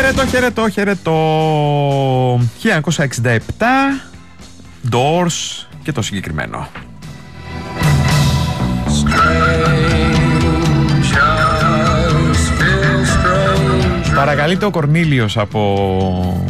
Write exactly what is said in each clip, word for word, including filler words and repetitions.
Χαιρετώ, χαιρετώ, χαιρετώ. χίλια εννιακόσια εξήντα επτά, Doors και το συγκεκριμένο. Παρακαλείται ο Κορνήλιος από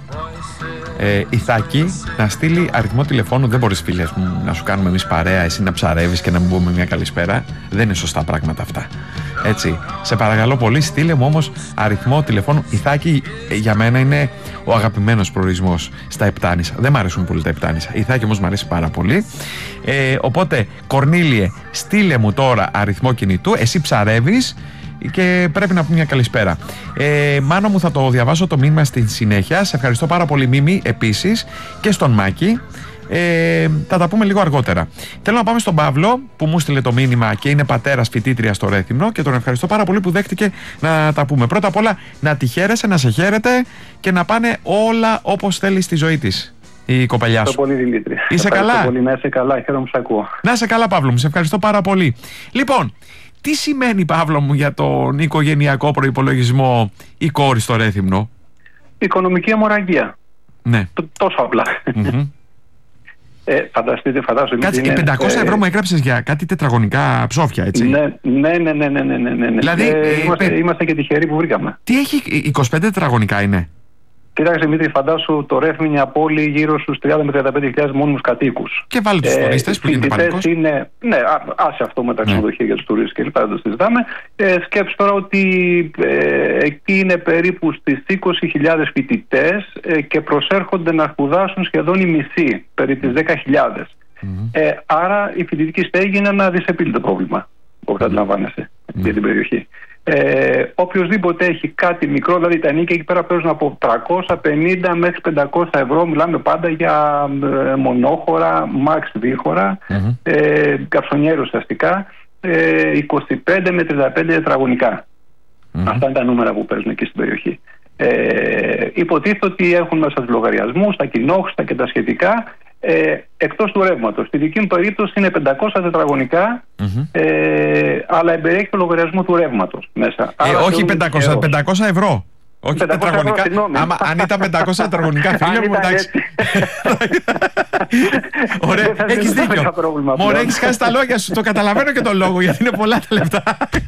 ε, Ιθάκη να στείλει αριθμό τηλεφώνου. Δεν μπορείς, φίλες μου, να σου κάνουμε εμείς παρέα, εσύ να ψαρεύεις και να μην πούμε μια καλησπέρα. Δεν είναι σωστά πράγματα αυτά. Έτσι, σε παρακαλώ πολύ, στείλε μου όμως αριθμό τηλεφώνου. Ιθάκη για μένα είναι ο αγαπημένος προορισμός στα Επτάνησα. Δεν μ' αρέσουν πολύ τα Επτάνησα. Ιθάκη όμως μ' αρέσει πάρα πολύ. Ε, οπότε, Κορνήλιε, στείλε μου τώρα αριθμό κινητού. Εσύ ψαρεύεις και πρέπει να πούμε μια καλησπέρα. Ε, Μάνο μου, θα το διαβάσω το μήνυμα στη συνέχεια. Σε ευχαριστώ πάρα πολύ, Μίμη, επίσης, και στον Μάκη. Ε, θα τα πούμε λίγο αργότερα. Θέλω να πάμε στον Παύλο που μου στείλε το μήνυμα και είναι πατέρας φοιτήτρια στο Ρέθυμνο και τον ευχαριστώ πάρα πολύ που δέχτηκε να τα πούμε. Πρώτα απ' όλα, να τη χαίρεσαι, να σε χαίρετε και να πάνε όλα όπως θέλει στη ζωή της η κοπελιά σου. Ευχαριστώ πολύ, Δημήτρη. Είσαι καλά? Πολύ, να είσαι καλά, χαίρομαι που σε ακούω. Να είσαι καλά, Παύλο μου, σε ευχαριστώ πάρα πολύ. Λοιπόν, τι σημαίνει, Παύλο μου, για τον οικογενειακό προϋπολογισμό η κόρη στο Ρέθυμνο? Οικονομική αιμορραγία. Ναι. Τόσο απλά. Mm-hmm. Ε, φανταστείτε, φαντάζομαι. Κάτσε, είναι, πεντακόσια ευρώ ε, μου έγραψες για κάτι τετραγωνικά ψόφια, έτσι? Ναι, ναι, ναι, ναι, ναι, ναι, ναι. Δηλαδή, ε, είμαστε, ε, είμαστε και τυχεροί που βρήκαμε. Τι έχει, είκοσι πέντε τετραγωνικά είναι? Κοίταξε, Δημήτρη, φαντάσου το Ρέθυμνο είναι από πόλη γύρω στους τριάντα με τριάντα πέντε χιλιάδες μόνιμους κατοίκους. Και βάλει τους ε, τουρίστες που γίνεται πανικός. Είναι, ναι, άσε αυτό με τα ξενοδοχεία ναι. για τους τουρίστες και λοιπά, δεν το συζητάμε. Ε, σκέψου τώρα ότι ε, εκεί είναι περίπου στις είκοσι χιλιάδες φοιτητές ε, και προσέρχονται να σπουδάσουν σχεδόν οι μισοί, περί τις δέκα χιλιάδες. Mm-hmm. Ε, άρα η φοιτητική στέγη είναι ένα δυσεπίλητο πρόβλημα, όπως αντιλαμβάνεσαι, mm-hmm. για την περιοχή. Ε, οποιοςδήποτε έχει κάτι μικρό, δηλαδή τα νίκια εκεί πέρα παίζουν από τριακόσια πενήντα μέχρι πεντακόσια ευρώ. Μιλάμε πάντα για ε, μονόχωρα, μάξ δίχωρα, mm-hmm. ε, καψονιέρ ουσιαστικά, ε, είκοσι πέντε με τριάντα πέντε τετραγωνικά. Mm-hmm. Αυτά είναι τα νούμερα που παίζουν εκεί στην περιοχή. Ε, υποτίθεται ότι έχουν μέσα τους λογαριασμούς, τα κοινόχρηστα και τα σχετικά. Ε, εκτός του ρεύματος. Στη δική μου περίπτωση είναι πεντακόσια τετραγωνικά, mm-hmm. ε, αλλά εμπεριέχει το λογαριασμό του ρεύματος μέσα. Ε, όχι πεντακόσια, πεντακόσια ευρώ. Όχι τετραγωνικά. Ευρώ, άμα, αν ήταν πεντακόσια τετραγωνικά, φίλε μου, εντάξει. Ωραία, έχεις δίκιο. Μωρέ, έχεις χάσει τα λόγια σου. Το καταλαβαίνω και τον λόγο, γιατί είναι πολλά τα λεπτά.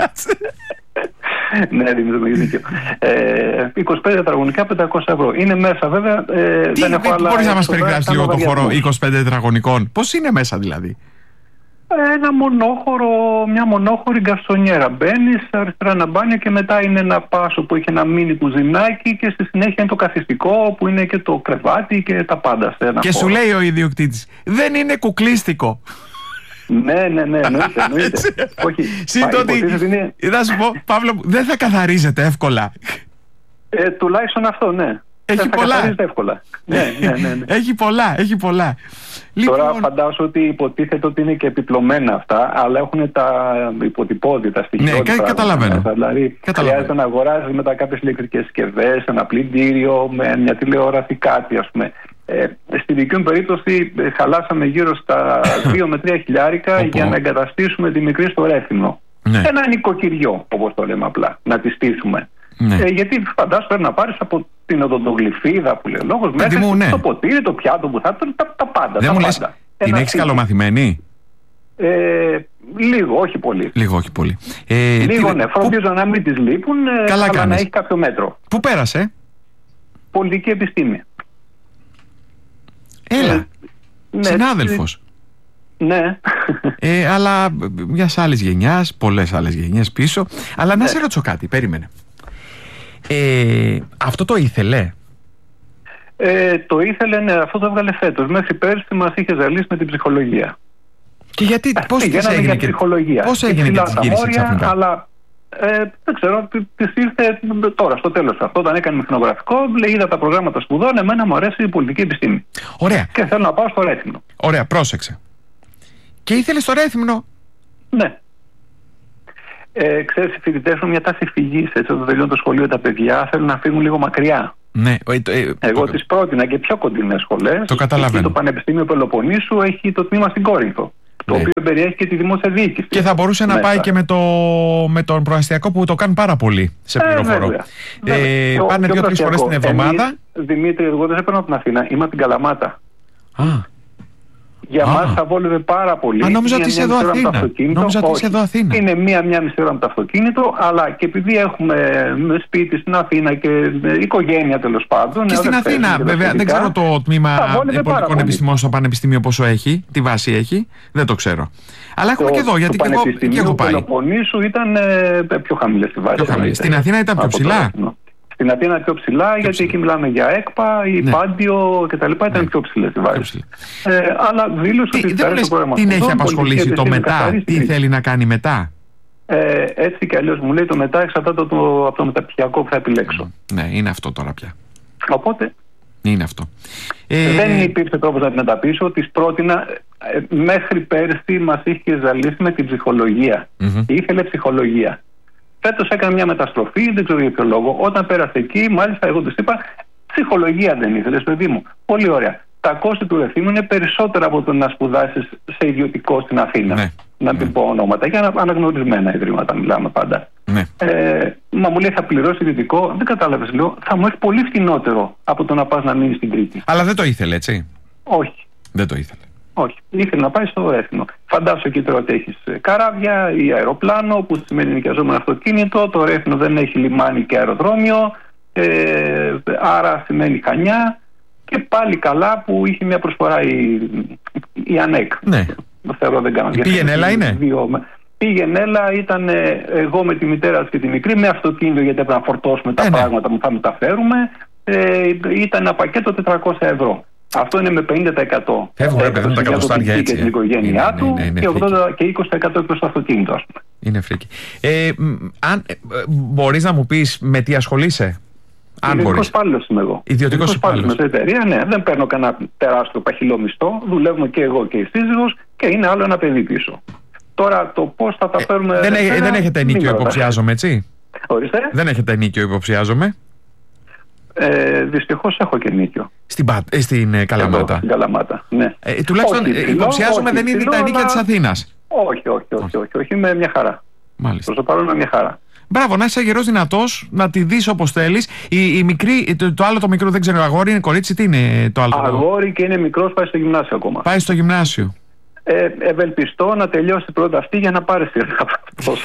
Ναι, Δημήτρη, έχει δίκιο. Ε, είκοσι πέντε τετραγωνικά, πεντακόσια ευρώ. Είναι μέσα, βέβαια. Ε, Τι, δεν έχω άλλα. Μπορείς να μας περιγράψεις λίγο το χώρο είκοσι πέντε τετραγωνικών? Πώς είναι μέσα δηλαδή? Ένα μονόχωρο, μια μονόχωρη γκαρσονιέρα. Μπαίνεις, αριστερά ένα μπάνιο και μετά είναι ένα πάσο που έχει ένα μίνι κουζινάκι και στη συνέχεια είναι το καθιστικό που είναι και το κρεβάτι και τα πάντα σε ένα Και χώρο. σου λέει ο ιδιοκτήτης, δεν είναι κουκλίστικο. Ναι, ναι, ναι, εννοείται, εννοείται. Όχι, σύντοτι, είναι... θα σου πω, Παύλο, δεν θα καθαρίζεται εύκολα. Ε, τουλάχιστον αυτό, ναι. Έχει δεν πολλά. Θα καθαρίζεται εύκολα. ναι, ναι, ναι, ναι. Έχει πολλά, έχει πολλά. Τώρα λοιπόν... φαντάσου ότι υποτίθεται ότι είναι και επιπλωμένα αυτά, αλλά έχουν τα υποτυπώδη, τα στοιχεία. Ναι, κα, καταλαβαίνω. Δηλαδή, καταλαβαίνω. Χρειάζεται να αγοράζει μετά κάποιες ηλεκτρικές συσκευές, ένα πλυντήριο, με μια τηλεόραση, κάτι, ας πούμε. Ε, στη δική μου περίπτωση χαλάσαμε γύρω στα δύο με τρία χιλιάρικα για να εγκαταστήσουμε τη μικρή στο Ρέθυμνο. Ναι. Ένα νοικοκυριό, όπως το λέμε απλά, να τη στήσουμε. Ναι. Ε, γιατί φαντάσου πρέπει να πάρεις από την οδοντογλυφίδα που λέει ο λόγος μέχρι μου, ναι. το ποτήρι, το πιάτο που θα τα, τα, τα πάντα. Δεν τα μου πάντα. Λες, την έχεις καλομαθημένη? Ε, λίγο, όχι πολύ. Λίγο, όχι πολύ. Ε, λίγο, τι, ναι. Φροντίζω που... να μην τις λείπουν, καλά αλλά κάνεις. να έχει κάποιο μέτρο. Πού πέρασε? Πολιτική επιστήμη. Έλα, ε, ναι, συνάδελφος. Ναι. Ε, αλλά μιας άλλης γενιάς, πολλές άλλες γενιές πίσω. Αλλά να ναι. σε ρωτήσω κάτι, περίμενε. Ε, αυτό το ήθελε? Ε, το ήθελε, ναι, αυτό το έβγαλε φέτος. Μέχρι πέρσι μας είχε ζαλίσει με την ψυχολογία. Και γιατί, ε, πώς της έγινε και, πώς έγινε και της γύρισε ξαφνικά? Αλλά ε, δεν ξέρω, της ήρθε τώρα στο τέλος αυτό, όταν έκανε μηχανογραφικό, λέει είδα τα προγράμματα σπουδών, εμένα μου αρέσει η πολιτική επιστήμη. Ωραία. Και θέλω να πάω στο Ρέθυμνο. Ωραία, πρόσεξε. Και ήθελε στο Ρέθυμνο? Ναι. Ε, ξέρεις, οι φοιτητές έχουν μια τάση φυγής, έτσι, όταν τελειώνουν το σχολείο τα παιδιά θέλουν να φύγουν λίγο μακριά. Ναι, ε, ε, Εγώ το... τις πρότεινα και πιο κοντινές σχολές. Το καταλαβαίνω. Το Πανεπιστήμιο Πελοποννήσου έχει το τμήμα στην Κόρινθο. το ναι. οποίο περιέχει και τη δημόσια διοίκηση. Και θα μπορούσε μέσα. να πάει και με, το, με τον προαστιακό που το κάνουν πάρα πολύ σε πληροφορώ. Ε, ε, ε, πάνε δύο-τρεις φορές την εβδομάδα. Εμείς, Δημήτρη, εγώ δεν σε παίρνω από την Αθήνα, είμαι από την Καλαμάτα. Α. Για Α. μας θα βόλευε πάρα πολύ. Α, νόμιζα ότι είσαι εδώ Αθήνα. Νόμιζα ότι είσαι εδώ Αθήνα. Είναι μία-μία μισή ώρα με το αυτοκίνητο, αλλά και επειδή έχουμε σπίτι στην Αθήνα και οικογένεια τέλος πάντων. Και στην Αθήνα, και βέβαια, δεν ξέρω το τμήμα πολιτικών επιστημών στο Πανεπιστήμιο πόσο έχει, τι βάση έχει, δεν το ξέρω. Αλλά έχουμε το, και εδώ, γιατί και εγώ, και έχω πάει. Το Πελοποννήσου ήταν ε, πιο χαμηλές οι βάσεις. Στην Αθήνα ήταν πιο ψηλά. Στην Αθήνα είναι πιο ψηλά, πιο γιατί ψηλά. Εκεί μιλάμε για ΕΚΠΑ, η ναι. Πάντιο κτλ. Ήταν ναι. πιο ψηλές οι βάσεις. Ε, αλλά δήλωσε ότι πέρασε το πρόγραμμα. Την έχει απασχολήσει το μετά, τι θέλει να κάνει μετά. Ε, έτσι κι αλλιώς μου λέει το μετά εξαρτάται το, από το μεταπτυχιακό που θα επιλέξω. Ναι, είναι αυτό τώρα πια. Οπότε. Είναι αυτό. Ε, δεν υπήρξε τρόπος να την μεταπίσω. Της πρότεινα, ε, μέχρι πέρσι μας είχε ζαλίσει με την ψυχολογία. Mm-hmm. Ήθελε ψυχολογία. Φέτος έκανε μια μεταστροφή, δεν ξέρω για ποιο λόγο. Όταν πέρασε εκεί, μάλιστα εγώ της είπα, ψυχολογία δεν ήθελες, παιδί μου. Πολύ ωραία. Τα κόστη του Ρεθύμνου είναι περισσότερα από το να σπουδάσεις σε ιδιωτικό στην Αθήνα. Ναι. Να ναι. την πω ονόματα. Για αναγνωρισμένα ιδρύματα μιλάμε πάντα. Ναι. Ε, μα μου λέει θα πληρώσει ιδιωτικό. Δεν κατάλαβες, λέω. Θα μου έχει πολύ φτηνότερο από το να πας να μείνεις στην Κρήτη. Αλλά δεν το ήθελε, έτσι. Όχι. Δεν το ήθελε. Όχι. Ήθελε να πάει στο Ρέθυμνο. Φαντάσου εκεί τώρα ότι έχεις καράβια ή αεροπλάνο, που σημαίνει νοικιαζόμενο αυτοκίνητο. Το Ρέθυμνο δεν έχει λιμάνι και αεροδρόμιο. Ε, άρα σημαίνει Χανιά. Και πάλι καλά που είχε μια προσφορά η, η ΑΝΕΚ. Ναι. Θεωρώ δεν κάνω. Πήγαινέλα είναι. Δύο, πήγαινέλα ήταν εγώ με τη μητέρα της και τη μικρή με αυτοκίνητο, γιατί έπρεπε να φορτώσουμε τα ε, πράγματα ναι. που θα μεταφέρουμε. Ε, ήταν ένα πακέτο τετρακόσια ευρώ. Αυτό είναι με πενήντα τοις εκατό. Φεύγουν ρε παιδί μου τα κατοστάρια έτσι. Και την οικογένειά του και ογδόντα και είκοσι τοις εκατό εκτός το αυτοκίνητο, ας πούμε. Είναι φρίκι. Ε, αν, ε, μπορείς να μου πεις με τι ασχολείσαι? Ιδιωτικός υπάλληλος είμαι εγώ. Ιδιωτικός υπάλληλος. Με εταιρεία, ναι. Δεν παίρνω κανένα τεράστιο παχυλό μισθό. Δουλεύουμε και εγώ και η σύζυγος και είναι άλλο ένα παιδί πίσω. Τώρα το πώς θα τα φέρουμε. Ε, δεν, έχ, δεν έχετε ενίκιο, υποψιάζομαι, έτσι. Ορίστε. Δεν έχετε ενίκιο, υποψιάζομαι. Ε, δυστυχώς έχω και νίκιο. Στην, ε, στην ε, Καλαμάτα. Εδώ, στην Καλαμάτα, ναι. Ε, τουλάχιστον όχι, ε, υποψιάζομαι όχι, δεν είναι τα ενίκια αλλά... της Αθήνας. Όχι, όχι, όχι, όχι, όχι, με μια χαρά. Μάλιστα. Προς το παρόν με μια χαρά. Μπράβο, να είσαι γερός δυνατός, να τη δεις όπως θέλεις. Η, η μικρή, το, το άλλο το μικρό δεν ξέρω, αγόρι είναι κορίτσι, τι είναι το άλλο? Αγόρι και είναι μικρός, πάει στο γυμνάσιο ακόμα. Πάει στο γυμνάσιο. Ε, ευελπιστώ να τελειώσει πρώτα αυτή για να πάρει σειρά αυτός.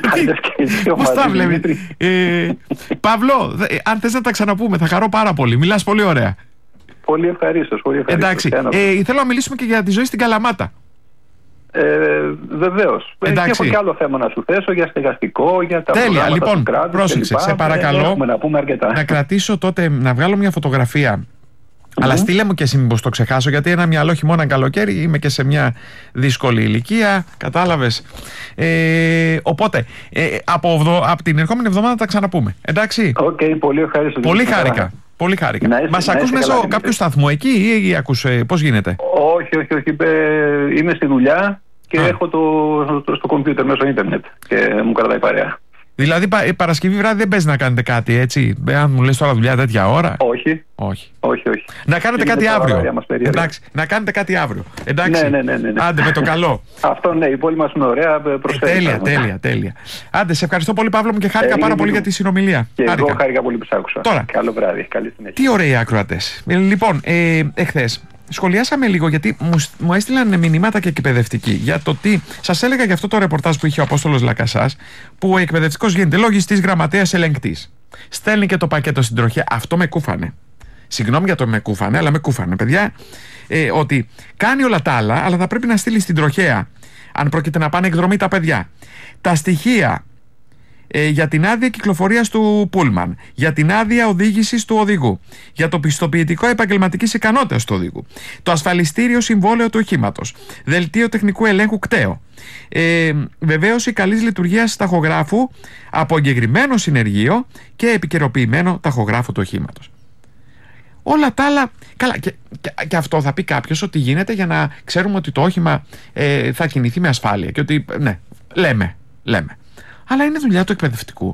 Πώς τα βλέπει. ε, Παύλο, αν θες να τα ξαναπούμε, θα χαρώ πάρα πολύ. Μιλάς πολύ ωραία. Πολύ ευχαρίστως. Πολύ ευχαρίστως. Εντάξει, ε, θέλω να μιλήσουμε και για τη ζωή στην Καλαμάτα. Ε, βεβαίως. Έχω και άλλο θέμα να σου θέσω για στεγαστικό, για τα τέλεια, λοιπόν, του κράτους. πρόσεξε, σε παρακαλώ να, πούμε αρκετά. να κρατήσω τότε, να βγάλω μια φωτογραφία. Mm-hmm. Αλλά στείλε μου και εσύ μήπως το ξεχάσω, γιατί ένα μυαλό χειμώνα καλοκαίρι, είμαι και σε μια δύσκολη ηλικία, κατάλαβες. Ε, οπότε, ε, από, βδο, από την ερχόμενη εβδομάδα τα ξαναπούμε. Εντάξει. Οκ, okay, πολύ ευχαριστώ. Πολύ χάρηκα. Πολύ χάρηκα. Μας ακούς μέσω κάποιου σταθμού εκεί ή, ή ακούς, ε, πώς γίνεται? Όχι, όχι, όχι. Είμαι στη δουλειά και Α. έχω το, το, στο κομπιούτερ μέσω ίντερνετ και μου κρατάει παρέα. Δηλαδή πα, Παρασκευή βράδυ δεν παίζει να κάνετε κάτι, έτσι? Αν μου λες τώρα δουλειά τέτοια ώρα. Όχι. Όχι. όχι, όχι. Να κάνετε είναι κάτι αύριο. Εντάξει, να κάνετε κάτι αύριο. Εντάξει. Ναι, ναι, ναι, ναι, ναι. Άντε με το καλό. Αυτό ναι, η πόλη μας είναι ωραία. Ε, τέλεια, τέλεια, τέλεια. Άντε, σε ευχαριστώ πολύ, Παύλο μου, και χάρηκα πάρα πολύ για τη συνομιλία. Και χάρηκα. Εγώ χάρηκα πολύ που σ' άκουσα. Τώρα. Καλό βράδυ. Καλή συνέχεια. Τι ωραίοι ακροατές. Λοιπόν, ε, εχθές σχολιάσαμε λίγο, γιατί μου, μου έστειλαν μηνύματα και εκπαιδευτικοί για το τι. Σας έλεγα για αυτό το ρεπορτάζ που είχε ο Απόστολος Λακασάς, που ο εκπαιδευτικός γίνεται λογιστής, γραμματέας, ελεγκτής. Στέλνει και το πακέτο στην τροχέα. Αυτό με κούφανε. Συγγνώμη για το με κούφανε, αλλά με κούφανε, παιδιά. Ε, ότι κάνει όλα τα άλλα, αλλά θα πρέπει να στείλει στην τροχέα, αν πρόκειται να πάνε εκδρομή τα παιδιά, τα στοιχεία ε, για την άδεια κυκλοφορίας του πούλμαν, για την άδεια οδήγησης του οδηγού, για το πιστοποιητικό επαγγελματικής ικανότητας του οδηγού, το ασφαλιστήριο συμβόλαιο του οχήματος, δελτίο τεχνικού ελέγχου κταίο, ε, βεβαίωση καλής λειτουργίας ταχογράφου από εγκεκριμένο συνεργείο και επικαιροποιημένο ταχογράφο του οχήματος. Όλα τα άλλα. Καλά, και, και, και αυτό θα πει κάποιος ότι γίνεται για να ξέρουμε ότι το όχημα ε, θα κινηθεί με ασφάλεια. Και ότι, ναι, λέμε, λέμε. Αλλά είναι δουλειά του εκπαιδευτικού.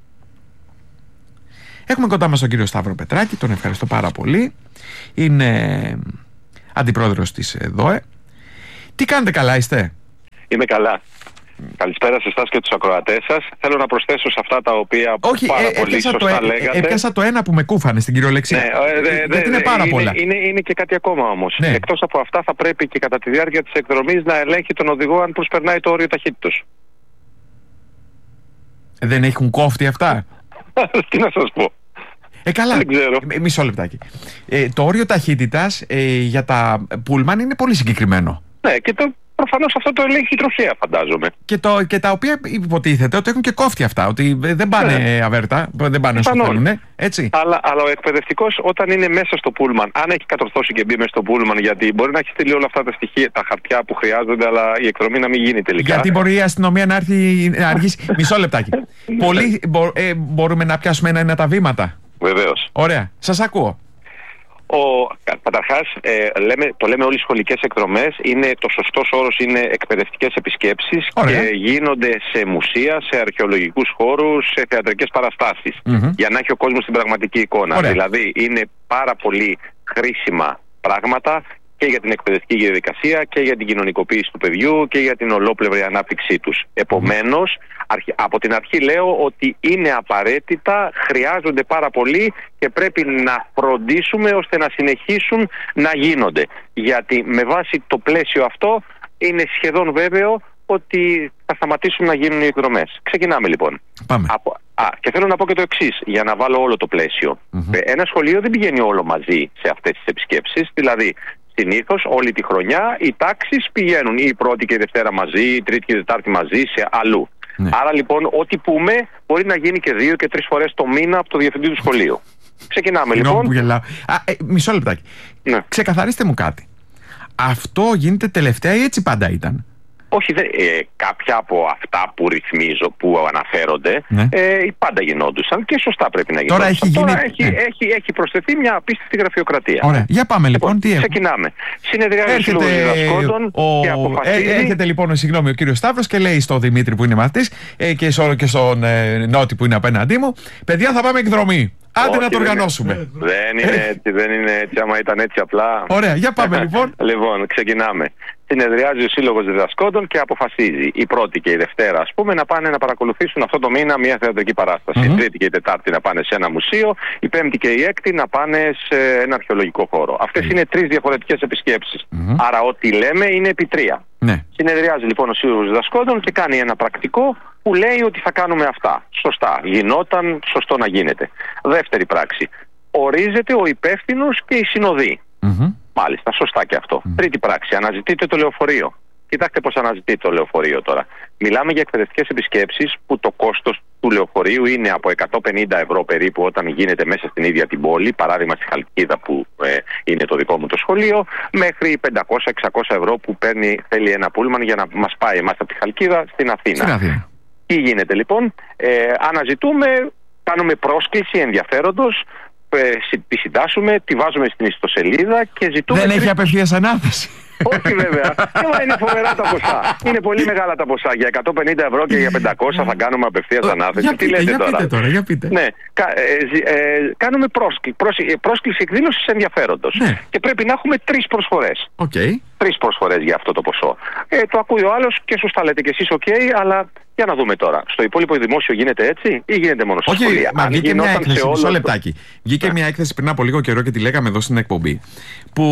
Έχουμε κοντά μας τον κύριο Σταύρο Πετράκη, τον ευχαριστώ πάρα πολύ. Είναι αντιπρόεδρος της ΔΟΕ. Τι κάνετε, καλά είστε? Είμαι καλά. Καλησπέρα σε εσάς και τους ακροατές σας. Θέλω να προσθέσω σε αυτά τα οποία Όχι, πάρα ε, πολύ σωστά το, λέγατε. Έπιασα το ένα που με κούφανε στην κυριολεξία. Ναι, ε, δε, ε, δε, είναι πάρα είναι, πολλά. Είναι, είναι και κάτι ακόμα όμως. Ναι. Εκτός από αυτά θα πρέπει και κατά τη διάρκεια της εκδρομής να ελέγχει τον οδηγό αν προσπερνάει το όριο ταχύτητος. Δεν έχουν κόφτη αυτά? Τι να σας πω. Ε, καλά. Δεν ξέρω. Ε, μισό λεπτάκι. Ε, το όριο ταχύτητας ε, για τα πούλμαν είναι πολύ συγκεκριμένο. Ναι, και το, προφανώς αυτό το ελέγχει η τροχέα, φαντάζομαι. Και, το, και τα οποία υποτίθεται ότι έχουν και κόφτη αυτά. Ότι δεν πάνε ναι. αβέρτα, δεν πάνε όσο θέλουν. Έτσι. Αλλά, αλλά ο εκπαιδευτικός όταν είναι μέσα στο πούλμαν, αν έχει κατορθώσει και μπει μέσα στο πούλμαν, γιατί μπορεί να έχει στείλει όλα αυτά τα στοιχεία, τα χαρτιά που χρειάζονται, αλλά η εκδρομή να μην γίνει τελικά. Γιατί μπορεί η αστυνομία να έρθει να αργήσει. Μισό λεπτάκι. Πολύ, μπο, ε, μπορούμε να πιάσουμε ένα-ένα τα βήματα. Βεβαίως. Ωραία. Σας ακούω. Ο, καταρχάς, ε, λέμε, το λέμε όλοι οι σχολικές εκδρομές, είναι, το σωστός όρος είναι εκπαιδευτικές επισκέψεις. Ωραία. Και γίνονται σε μουσεία, σε αρχαιολογικούς χώρους, σε θεατρικές παραστάσεις. Mm-hmm. Για να έχει ο κόσμος την πραγματική εικόνα. Ωραία. Δηλαδή είναι πάρα πολύ χρήσιμα πράγματα και για την εκπαιδευτική διαδικασία και για την κοινωνικοποίηση του παιδιού και για την ολόπλευρη ανάπτυξή τους. Επομένως, από την αρχή λέω ότι είναι απαραίτητα, χρειάζονται πάρα πολύ και πρέπει να φροντίσουμε ώστε να συνεχίσουν να γίνονται. Γιατί με βάση το πλαίσιο αυτό είναι σχεδόν βέβαιο ότι θα σταματήσουν να γίνουν οι εκδρομές. Ξεκινάμε λοιπόν. Πάμε. Από, α, και θέλω να πω και το εξής, για να βάλω όλο το πλαίσιο. Mm-hmm. Ένα σχολείο δεν πηγαίνει όλο μαζί σε αυτές τις επισκέψεις, δηλαδή συνήθως όλη τη χρονιά οι τάξεις πηγαίνουν ή η πρώτη και η Δευτέρα μαζί, η Τρίτη και η Τετάρτη μαζί, σε αλλού. Ναι. Άρα λοιπόν ό,τι πούμε μπορεί να γίνει και δύο και τρεις φορές το μήνα από το διευθυντή του σχολείου. Ξεκινάμε λοιπόν. Α, ε, μισό λεπτάκι. Ναι. Ξεκαθαρίστε μου κάτι. Αυτό γίνεται τελευταία ή έτσι πάντα ήταν? Όχι, δε, ε, κάποια από αυτά που ρυθμίζω, που αναφέρονται, ναι. ε, πάντα γινόντουσαν και σωστά πρέπει να γίνονται. Τώρα, έχει, γίνει... Τώρα έχει, ναι. έχει, έχει προσθεθεί μια απίστευτη γραφειοκρατία. Ωραία. Για πάμε λοιπόν. λοιπόν τι έχουμε. Ξεκινάμε. Συνεδριάζει ο Σύλλογος Διδασκόντων ο... και αποφασίζει... Έ, έρχεται λοιπόν, συγγνώμη, ο κύριος Σταύρος και λέει στον Δημήτρη που είναι μαθητής ε, και, στο, και στον ε, Νότι που είναι απέναντί μου, παιδιά θα πάμε εκδρομή. Άντε Όχι, να το οργανώσουμε. Δεν είναι έτσι, δεν είναι έτσι. Άμα ήταν έτσι απλά. Ωραία, για πάμε λοιπόν. Λοιπόν, ξεκινάμε. Συνεδριάζει ο Σύλλογος Διδασκόντων και αποφασίζει η πρώτη και η Δευτέρα, ας πούμε, να πάνε να παρακολουθήσουν αυτό το μήνα μια θεατρική παράσταση. Mm-hmm. Η Τρίτη και η Τετάρτη να πάνε σε ένα μουσείο. Η Πέμπτη και η Έκτη να πάνε σε ένα αρχαιολογικό χώρο. Αυτές mm-hmm. είναι τρεις διαφορετικές επισκέψεις. Mm-hmm. Άρα, ό,τι λέμε είναι επί τρία. Ναι. Συνεδριάζει λοιπόν ο Σύλλογος Διδασκόντων και κάνει ένα πρακτικό που λέει ότι θα κάνουμε αυτά. Σωστά. Γινόταν, σωστό να γίνεται. Δεύτερη πράξη. Ορίζεται ο υπεύθυνος και η συνοδή. Mm-hmm. Μάλιστα, σωστά και αυτό. Mm. Τρίτη πράξη. Αναζητείτε το λεωφορείο. Κοιτάξτε πώς αναζητείτε το λεωφορείο τώρα. Μιλάμε για εκπαιδευτικές επισκέψεις που το κόστος του λεωφορείου είναι από εκατόν πενήντα ευρώ περίπου όταν γίνεται μέσα στην ίδια την πόλη, παράδειγμα στη Χαλκίδα που ε, είναι το δικό μου το σχολείο, μέχρι πεντακόσια με εξακόσια ευρώ που παίρνει, θέλει ένα πούλμαν για να μας πάει εμάς από τη Χαλκίδα στην Αθήνα. Στην Αθήνα. Τι γίνεται λοιπόν? Ε, αναζητούμε, κάνουμε πρόσκληση ενδιαφέροντος, τη συντάσσουμε, τη βάζουμε στην ιστοσελίδα και ζητούμε... Δεν έχει απευθείας ανάθεση. Όχι βέβαια. Είναι φοβερά τα ποσά. Είναι πολύ μεγάλα τα ποσά. Για εκατόν πενήντα ευρώ και για πεντακόσια θα κάνουμε απευθείας ανάθεση. Για Τι λέτε για τώρα. Πείτε τώρα, για πείτε. Ναι. Ε, ε, κάνουμε πρόσκληση, πρόσκληση εκδήλωσης ενδιαφέροντος. Ναι. Και πρέπει να έχουμε τρεις προσφορές. Okay. Τρεις προσφορές για αυτό το ποσό. Ε, το ακούει ο άλλος και σωστά λέτε και εσείς, OK, αλλά για να δούμε τώρα. Στο υπόλοιπο δημόσιο γίνεται έτσι ή γίνεται μόνο στα Όχι, σχολεία? Μα βγήκε μια έκθεση, μισό λεπτάκι. Βγήκε yeah. μια έκθεση πριν από λίγο καιρό και τη λέγαμε εδώ στην εκπομπή. Που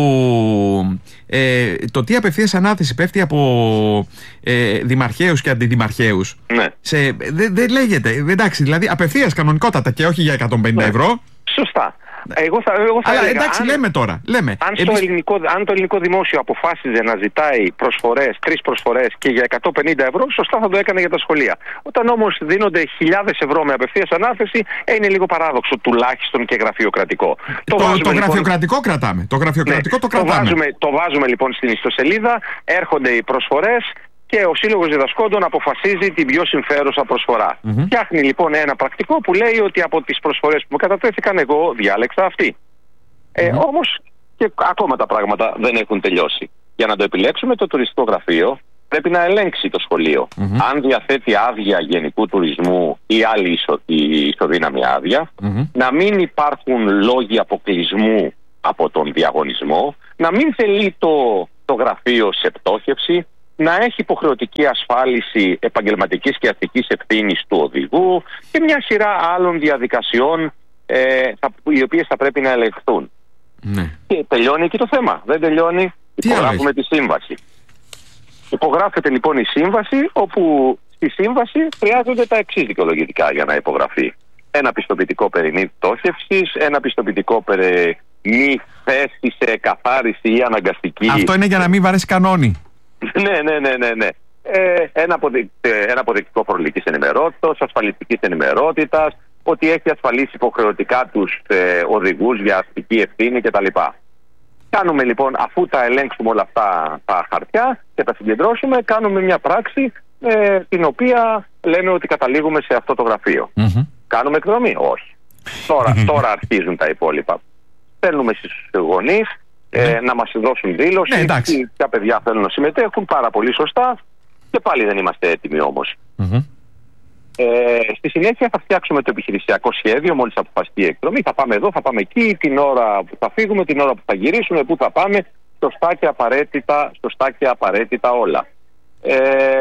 ε, το τι απευθείας ανάθεση πέφτει από ε, δημαρχαίους και αντιδημαρχαίους. Ναι. Δεν δε λέγεται. Εντάξει, δηλαδή απευθείας κανονικότατα και όχι για εκατόν πενήντα ναι. ευρώ. Σωστά. Εγώ θα, εγώ θα Αλλά έλεγα, εντάξει, αν, λέμε τώρα. Λέμε. Αν, στο ελληνικό, αν το ελληνικό δημόσιο αποφάσιζε να ζητάει προσφορές, τρεις προσφορές και για εκατόν πενήντα ευρώ, σωστά θα το έκανε για τα σχολεία. Όταν όμως δίνονται χιλιάδες ευρώ με απευθείας ανάθεση, είναι λίγο παράδοξο τουλάχιστον και γραφειοκρατικό. Το, το, το λοιπόν, γραφειοκρατικό κρατάμε. Το γραφειοκρατικό ναι, το κρατάμε. Το βάζουμε, το βάζουμε λοιπόν στην ιστοσελίδα, έρχονται οι προσφορές. Και ο Σύλλογος Διδασκόντων αποφασίζει την πιο συμφέρουσα προσφορά. Mm-hmm. Φτιάχνει λοιπόν ένα πρακτικό που λέει ότι από τις προσφορές που μου κατατέθηκαν εγώ διάλεξα αυτή. Mm-hmm. Ε, όμως και ακόμα τα πράγματα δεν έχουν τελειώσει. Για να το επιλέξουμε το τουριστικό γραφείο πρέπει να ελέγξει το σχολείο. Mm-hmm. Αν διαθέτει άδεια γενικού τουρισμού ή άλλη ισο, ισοδύναμη άδεια, mm-hmm. να μην υπάρχουν λόγοι αποκλεισμού από τον διαγωνισμό, να μην θελεί το το γραφείο σε πτώχευση, να έχει υποχρεωτική ασφάλιση επαγγελματικής και αστικής ευθύνης του οδηγού και μια σειρά άλλων διαδικασιών ε, θα, οι οποίες θα πρέπει να ελεγχθούν. Ναι. Και τελειώνει εκεί το θέμα. Δεν τελειώνει. Τι υπογράφουμε τη σύμβαση. Υπογράφεται λοιπόν η σύμβαση, όπου στη σύμβαση χρειάζονται τα εξής δικαιολογητικά για να υπογραφεί. Ένα πιστοποιητικό περί μη πτώχευσης, ένα πιστοποιητικό περί μη θέση σε καθάριση ή αναγκαστική. Αυτό είναι για να μην βαρέσει κανόνι. Ναι, ναι, ναι, ναι, ναι. Ε, ένα, αποδει... ένα αποδεικτικό φορολογικής ενημερότητας, ασφαλιστικής ενημερότητας, ότι έχει ασφαλίσει υποχρεωτικά τους ε, οδηγούς για αστική ευθύνη κτλ. Κάνουμε λοιπόν, αφού τα ελέγξουμε όλα αυτά τα χαρτιά και τα συγκεντρώσουμε, κάνουμε μια πράξη ε, την οποία λέμε ότι καταλήγουμε σε αυτό το γραφείο. Mm-hmm. Κάνουμε εκδρομή? Όχι. Τώρα, τώρα αρχίζουν τα υπόλοιπα. Στέλνουμε στους γονείς ε, να μας δώσουν δήλωση. Ναι, τα παιδιά θέλουν να συμμετέχουν πάρα πολύ σωστά και πάλι δεν είμαστε έτοιμοι όμως. Mm-hmm. Ε, στη συνέχεια θα φτιάξουμε το επιχειρησιακό σχέδιο μόλις αποφασιστεί η εκδρομή. Θα πάμε εδώ, θα πάμε εκεί, την ώρα που θα φύγουμε, την ώρα που θα γυρίσουμε, πού θα πάμε, σωστά και απαραίτητα, σωστά και απαραίτητα όλα. Ε,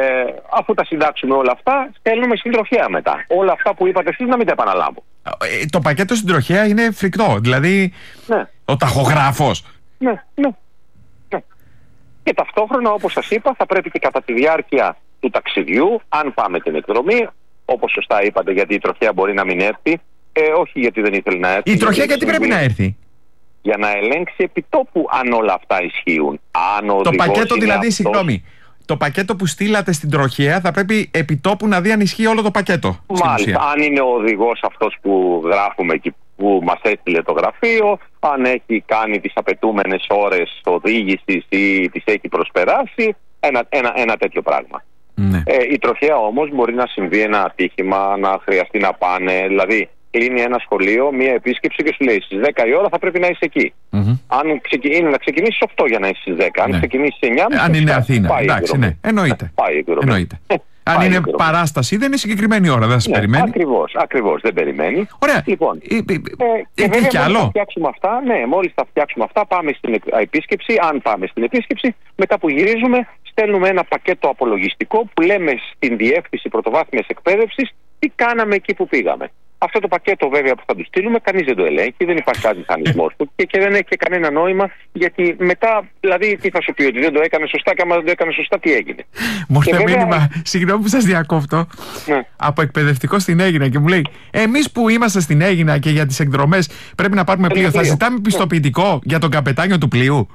αφού τα συντάξουμε όλα αυτά, στέλνουμε στην τροχέα μετά. Όλα αυτά που είπατε εσείς να μην τα επαναλάβω. Ε, το πακέτο στην τροχέα είναι φρικτό, δηλαδή ναι. ο ταχογράφος. Ναι, ναι, ναι. Και ταυτόχρονα, όπως σας είπα, θα πρέπει και κατά τη διάρκεια του ταξιδιού, αν πάμε την εκδρομή, όπως σωστά είπατε, γιατί η τροχέα μπορεί να μην έρθει, ε, όχι γιατί δεν ήθελε να έρθει. Η τροχέα γιατί πρέπει να έρθει? Για να ελέγξει επιτόπου αν όλα αυτά ισχύουν. Αν ο το πακέτο δηλαδή, αυτός... συγγνώμη, το πακέτο που στείλατε στην τροχέα θα πρέπει επιτόπου να δει αν ισχύει όλο το πακέτο. Μάλιστα, αν είναι ο οδηγός αυτός που γράφουμε εκεί που μας έστειλε το γραφείο, αν έχει κάνει τις απαιτούμενες ώρες οδήγησης ή τις έχει προσπεράσει, ένα, ένα, ένα τέτοιο πράγμα. Ναι. Ε, η τροχέα όμως μπορεί να συμβεί ένα ατύχημα, να χρειαστεί να πάνε, δηλαδή κλείνει ένα σχολείο, μία επίσκεψη και σου λέει στις δέκα η ώρα θα πρέπει να είσαι εκεί. Mm-hmm. Αν ξεκι... είναι να ξεκινήσεις οκτώ για να είσαι στις δέκα, ναι. αν ξεκινήσεις εννιά, ε, αν είναι Αθήνα, εντάξει, ναι, εννοείται. Πάει εννοείται. Αν είναι παράσταση, δεν είναι συγκεκριμένη ώρα, δεν σας ναι, περιμένει. Ακριβώς, ακριβώς, δεν περιμένει. Ωραία. Λοιπόν, ε, ε, ε, ε, και άλλο. Θα φτιάξουμε αυτά, ναι, μόλις θα φτιάξουμε αυτά, πάμε στην επίσκεψη. Αν πάμε στην επίσκεψη, μετά που γυρίζουμε, στέλνουμε ένα πακέτο απολογιστικό που λέμε στην Διεύθυνση Πρωτοβάθμιας Εκπαίδευσης τι κάναμε εκεί που πήγαμε. Αυτό το πακέτο βέβαια που θα του στείλουμε, κανείς δεν το ελέγχει, δεν υπάρχει κάτι μηχανισμός του και, και δεν έχει και κανένα νόημα, γιατί μετά, δηλαδή, τι θα σου πει, ότι δεν το έκανε σωστά και άμα δεν το έκανε σωστά, τι έγινε. Μου ήρθε βέβαια... μήνυμα, συγγνώμη που σας διακόπτω, ναι. από εκπαιδευτικό στην Αίγινα και μου λέει: εμείς που είμαστε στην Αίγινα και για τις εκδρομές πρέπει να πάρουμε πλοίο, θα ζητάμε πιστοποιητικό ναι. για τον καπετάνιο του πλοίου.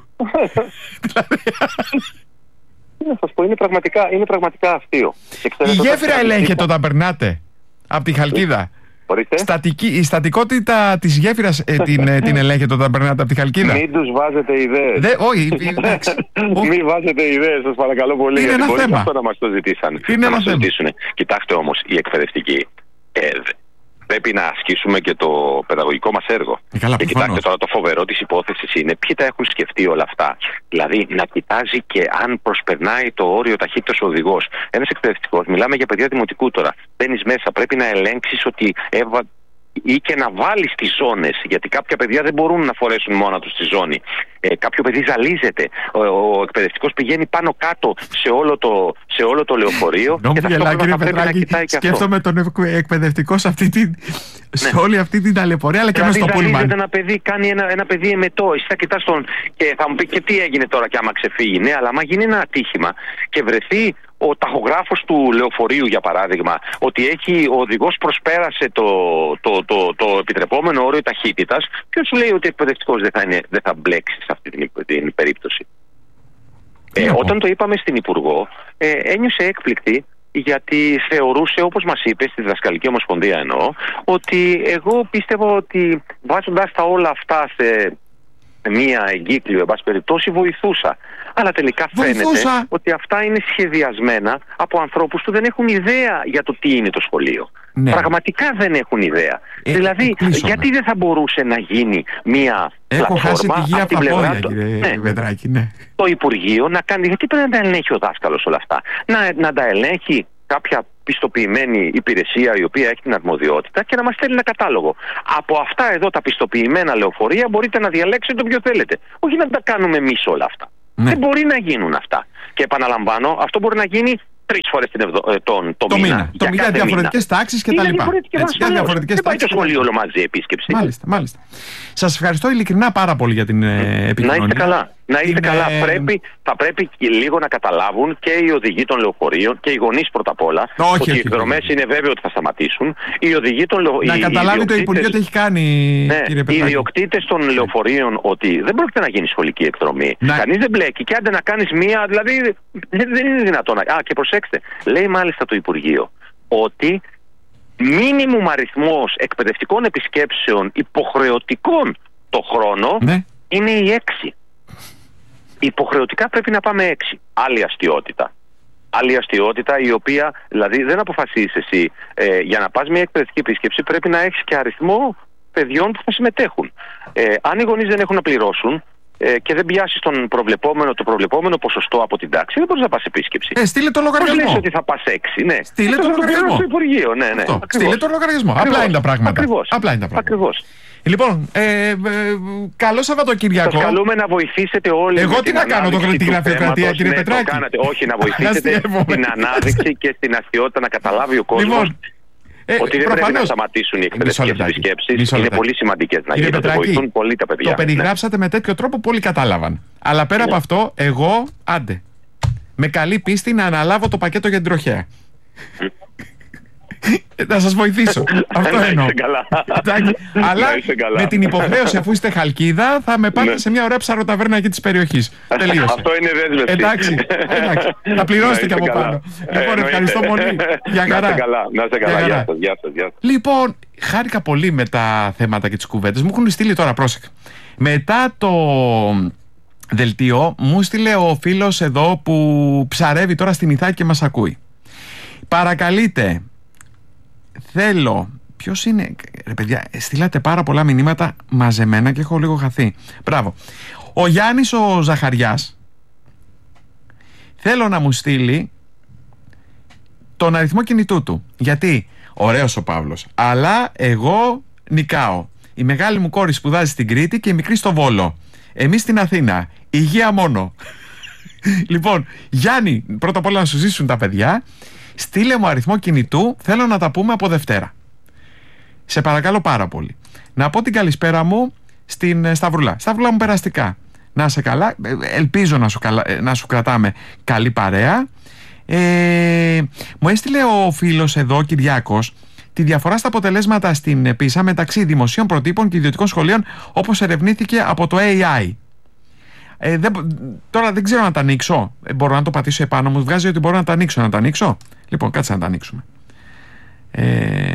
Να σας πω, είναι πραγματικά, είναι πραγματικά αστείο. Η γέφυρα ελέγχεται όταν περνάτε από τη Χαλκίδα. Στατική, η στατικότητα της γέφυρας ε, την, ε, την ελέγχεται όταν περνάτε από τη Χαλκίδα. Μην τους βάζετε ιδέες. Δε, όχι, εντάξει. Μην βάζετε ιδέες, σας παρακαλώ πολύ. Είναι γιατί ένα θέμα. Αυτό να μας το ζητήσαν. Είναι να μας θέμα. το ζητήσουν. Κοιτάξτε όμως, οι εκπαιδευτικοί ε, πρέπει να ασκήσουμε και το παιδαγωγικό μας έργο. Ε, καλά, και κοιτάξτε τώρα, το φοβερό της υπόθεσης είναι ποιοι τα έχουν σκεφτεί όλα αυτά. Δηλαδή να κοιτάζει και αν προσπερνάει το όριο ταχύτητας ο οδηγός. Ένας εκπαιδευτικός, μιλάμε για παιδιά δημοτικού τώρα. Μπαίνεις μέσα, πρέπει να ελέγξεις ότι έβα... ή και να βάλεις τις ζώνες, γιατί κάποια παιδιά δεν μπορούν να φορέσουν μόνα τους τη ζώνη. Ε, κάποιο παιδί ζαλίζεται. Ο, ο εκπαιδευτικός πηγαίνει πάνω κάτω σε όλο το, σε όλο το λεωφορείο Νόμου και ταυτόχρονα θα πρέπει να κοιτάει και αυτό. Σκέφτομαι τον εκπαιδευτικό σε, αυτή την, σε ναι. όλη αυτή την ταλαιπωρία, αλλά και μέσα στο πούλμαν. Ζαλίζεται ένα παιδί, κάνει ένα, ένα παιδί εμετό. Εσύ θα κοιτάς τον και θα μου πει και τι έγινε τώρα και άμα ξεφύγει. Ναι, αλλά άμα γίνει ένα ατύχημα και βρεθεί ο ταχογράφος του λεωφορείου, για παράδειγμα, ότι έχει, ο οδηγός προσπέρασε το, το, το, το επιτρεπόμενο όριο ταχύτητας, ποιος σου λέει ότι ο εκπαιδευτικός δεν θα, είναι, δεν θα μπλέξει σε αυτή την, την περίπτωση. Ε, όταν το είπαμε στην Υπουργό, ε, ένιωσε έκπληκτη, γιατί θεωρούσε, όπως μας είπε, στη Διδασκαλική Ομοσπονδία εννοώ, ότι εγώ πίστευα ότι βάζοντας τα όλα αυτά σε μία εγκύκλιο, εν πάση περιπτώσει, βοηθούσα. Αλλά τελικά φαίνεται βοηθούσα. ότι αυτά είναι σχεδιασμένα από ανθρώπους που δεν έχουν ιδέα για το τι είναι το σχολείο. Ναι. Πραγματικά δεν έχουν ιδέα. Ε, δηλαδή, κλείσομαι. γιατί δεν θα μπορούσε να γίνει μία Έχω πλατφόρμα χάσει τη γη από τα πόδια, κύριε ναι. Βεντράκη, ναι. το Υπουργείο να κάνει, γιατί πρέπει να τα ελέγχει ο δάσκαλος όλα αυτά. Να, να τα ελέγχει κάποια πιστοποιημένη υπηρεσία η οποία έχει την αρμοδιότητα και να μας στέλνει ένα κατάλογο. Από αυτά εδώ τα πιστοποιημένα λεωφορεία μπορείτε να διαλέξετε το ποιο θέλετε. Όχι να τα κάνουμε εμείς όλα αυτά. Ναι. Δεν μπορεί να γίνουν αυτά. Και επαναλαμβάνω, αυτό μπορεί να γίνει τρεις φορές την ευδο... τον, το, το μήνα. μήνα. Το μήνα, διαφορετικές τάξεις και τα λοιπά. Δεν πάει το σχολείο όλο μαζί επίσκεψη. Μάλιστα, μάλιστα. Σας ευχαριστώ ειλικρινά πάρα πολύ για την ε, επικοινωνία. Να είστε καλά. Να είστε Είναι... καλά. Πρέπει, θα πρέπει λίγο να καταλάβουν και οι οδηγοί των λεωφορείων και οι γονείς πρώτα απ' όλα. Όχι, ότι όχι, οι εκδρομές είναι βέβαιο ότι θα σταματήσουν. Οι οδηγοί των λεωφορείων. Να καταλάβει το Υπουργείο τι έχει κάνει. Ναι, κύριε οι ιδιοκτήτες των λεωφορείων ότι δεν πρόκειται να γίνει σχολική εκδρομή. Να... Κανείς δεν μπλέκει. Και άντε να κάνεις μία. Δηλαδή δεν είναι δυνατόν. Α, και προσέξτε. Λέει μάλιστα το Υπουργείο ότι μίνιμουμ αριθμός εκπαιδευτικών επισκέψεων υποχρεωτικών το χρόνο ναι. είναι οι έξι. Υποχρεωτικά πρέπει να πάμε έξι. Άλλη αστιότητα. Άλλη αστιότητα η οποία δηλαδή δεν αποφασίζεις εσύ ε, για να πας μια εκπαιδευτική επίσκεψη πρέπει να έχεις και αριθμό παιδιών που θα συμμετέχουν. Ε, αν οι γονείς δεν έχουν να πληρώσουν ε, και δεν πιάσεις τον προβλεπόμενο, το προβλεπόμενο ποσοστό από την τάξη, δεν μπορείς να πας επίσκεψη. Ε, στείλε το λογαριασμό. Πώς λες ότι θα πας έξι, ναι. Στείλε το λογαριασμό. Στο Υπουργείο, ναι, ναι. Στείλε το λογαριασμό. Απλά είναι τα πράγματα. Ακριβώς. Απλά είναι τα πράγματα. Ακριβώς. Λοιπόν, ε, ε, καλό Σαββατοκύριακο. Σας καλούμε να βοηθήσετε όλοι. Εγώ τι να κάνω, το, τη γραφειοκρατία, κύριε ναι, Πετράκη. Όχι, να βοηθήσετε στην ανάδειξη και στην αστιότητα να καταλάβει ο κόσμος. Λοιπόν, ε, ότι δεν προφανώς... πρέπει να σταματήσουν οι εκπαιδευτικές επισκέψεις. Είναι πολύ σημαντικές να γίνονται. Πετράκη, βοηθούν πολύ τα παιδιά. Το περιγράψατε ναι. με τέτοιο τρόπο που όλοι κατάλαβαν. Αλλά πέρα ναι. από αυτό, εγώ, άντε, με καλή πίστη να αναλάβω το πακέτο για την τροχέα. Να σας βοηθήσω. Αυτό εννοώ. Αλλά με την υποχρέωση, αφού είστε Χαλκίδα, θα με πάτε σε μια ωραία ψαροταβέρνα εκεί της περιοχής. Τελείωσε. Αυτό είναι δέσμευση. Εντάξει, εντάξει. Θα πληρώσετε και από πάνω. Λοιπόν, ευχαριστώ πολύ. Γεια χαρά. Να είστε καλά. Γεια σας, γεια σας. Λοιπόν, χάρηκα πολύ με τα θέματα και τις κουβέντες. Μου έχουν στείλει τώρα, πρόσεχε. Μετά το δελτίο, μου στείλε ο φίλος εδώ που ψαρεύει τώρα στην Ιθάκη και μας ακούει. Παρακαλείτε. Θέλω. Ποιος είναι, ρε παιδιά, στείλατε πάρα πολλά μηνύματα μαζεμένα και έχω λίγο χαθεί. Μπράβο. Ο Γιάννης ο Ζαχαριάς θέλω να μου στείλει τον αριθμό κινητού του. Γιατί, ωραίος ο Παύλος, αλλά εγώ νικάω. Η μεγάλη μου κόρη σπουδάζει στην Κρήτη και η μικρή στο Βόλο. Εμείς στην Αθήνα. Υγεία μόνο. Λοιπόν, Γιάννη, πρώτα απ' όλα να σου ζήσουν τα παιδιά. Στείλε μου αριθμό κινητού, θέλω να τα πούμε από Δευτέρα. Σε παρακαλώ πάρα πολύ. Να πω την καλησπέρα μου στην Σταυρούλα. Σταυρούλα μου περαστικά. Να είσαι καλά, ελπίζω να σου, καλα... να σου κρατάμε καλή παρέα. Ε... Μου έστειλε ο φίλος εδώ, ο Κυριάκος, τη διαφορά στα αποτελέσματα στην πίσα μεταξύ δημοσίων προτύπων και ιδιωτικών σχολείων όπως ερευνήθηκε από το έι άι. Ε, δεν, τώρα δεν ξέρω να τα ανοίξω. Ε, μπορώ να το πατήσω επάνω μου. Βγάζει ότι μπορώ να τα ανοίξω. Να τα ανοίξω. Λοιπόν, κάτσε να τα ανοίξουμε. Ε,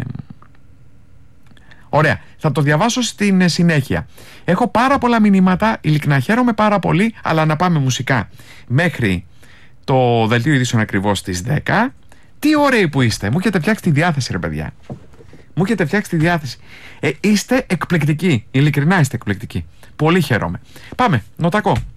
ωραία. Θα το διαβάσω στην συνέχεια. Έχω πάρα πολλά μηνύματα. Ειλικρινά χαίρομαι πάρα πολύ. Αλλά να πάμε μουσικά μέχρι το δελτίο ειδήσεων ακριβώς στις δέκα. Τι ωραίοι που είστε. Μου έχετε φτιάξει τη διάθεση, ρε παιδιά. Μου έχετε φτιάξει τη διάθεση. Ε, είστε εκπληκτικοί. Ειλικρινά είστε εκπληκτικοί. Πολύ χαίρομαι. Πάμε, νοτακό.